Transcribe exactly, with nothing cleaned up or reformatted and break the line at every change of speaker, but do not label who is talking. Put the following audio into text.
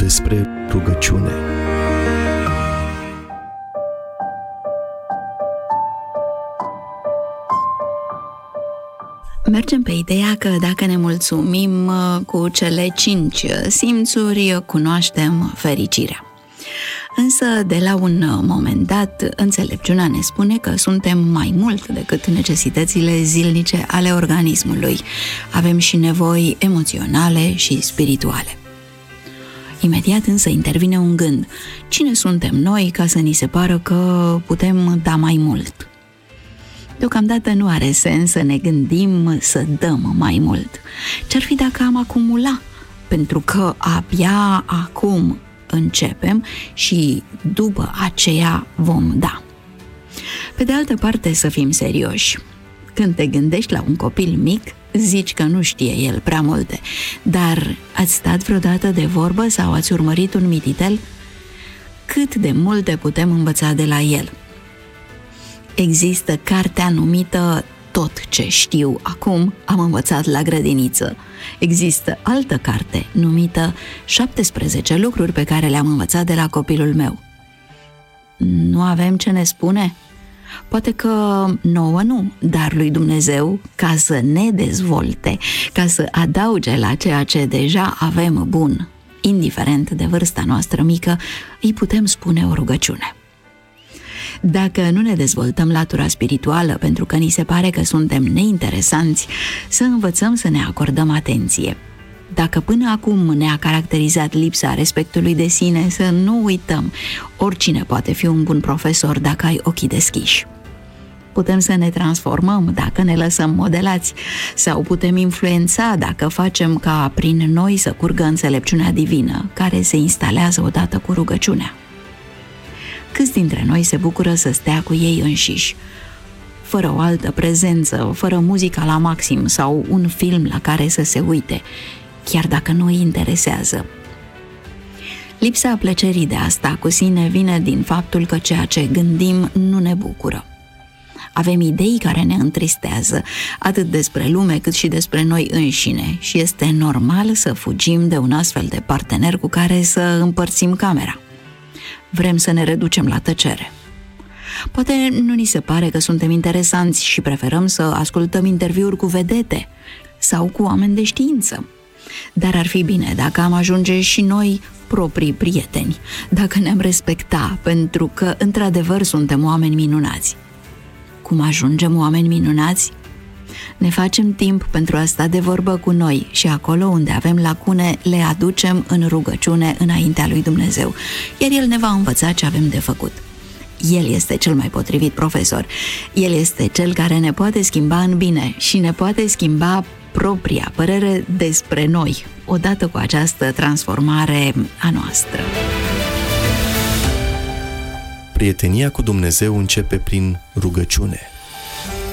despre rugăciune.
Mergem pe ideea că dacă ne mulțumim cu cele cinci simțuri, cunoaștem fericirea. Însă, de la un moment dat, înțelepciunea ne spune că suntem mai mult decât necesitățile zilnice ale organismului. Avem și nevoi emoționale și spirituale. Imediat însă intervine un gând. Cine suntem noi ca să ni se pară că putem da mai mult? Deocamdată nu are sens să ne gândim să dăm mai mult. Ce-ar fi dacă am acumula? Pentru că abia acum începem și după aceea vom da. Pe de altă parte, să fim serioși. Când te gândești la un copil mic, zici că nu știe el prea multe, dar ați stat vreodată de vorbă sau ați urmărit un mititel? Cât de multe putem învăța de la el? Există cartea numită Tot ce știu acum am învățat la grădiniță. Există altă carte numită șaptesprezece lucruri pe care le-am învățat de la copilul meu. Nu avem ce ne spune? Poate că nouă nu, dar lui Dumnezeu, ca să ne dezvolte, ca să adauge la ceea ce deja avem bun, indiferent de vârsta noastră mică, îi putem spune o rugăciune. Dacă nu ne dezvoltăm latura spirituală pentru că ni se pare că suntem neinteresanți, să învățăm să ne acordăm atenție. Dacă până acum ne-a caracterizat lipsa respectului de sine, să nu uităm, oricine poate fi un bun profesor dacă ai ochii deschiși. Putem să ne transformăm dacă ne lăsăm modelați, sau putem influența dacă facem ca prin noi să curgă înțelepciunea divină, care se instalează odată cu rugăciunea. Câți dintre noi se bucură să stea cu ei înșiși, fără o altă prezență, fără muzica la maxim sau un film la care să se uite, chiar dacă nu îi interesează? Lipsa plăcerii de asta cu sine vine din faptul că ceea ce gândim nu ne bucură. Avem idei care ne întristează, atât despre lume cât și despre noi înșine, și este normal să fugim de un astfel de partener cu care să împărțim camera. Vrem să ne reducem la tăcere. Poate nu ni se pare că suntem interesanți și preferăm să ascultăm interviuri cu vedete sau cu oameni de știință. Dar ar fi bine dacă am ajunge și noi proprii prieteni, dacă ne-am respecta, pentru că într-adevăr suntem oameni minunați. Cum ajungem oameni minunați? Ne facem timp pentru a sta de vorbă cu noi și acolo unde avem lacune le aducem în rugăciune înaintea lui Dumnezeu, iar El ne va învăța ce avem de făcut. El este cel mai potrivit profesor. El este cel care ne poate schimba în bine și ne poate schimba propria părere despre noi, odată cu această transformare a noastră.
Prietenia cu Dumnezeu începe prin rugăciune.